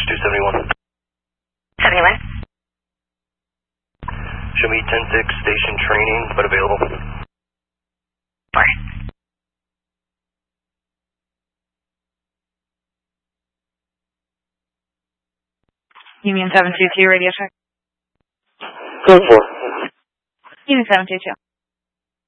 271. 71. Show me 10-6 station training, but available. 4. Union 722, radio check. Code 4. Union 722.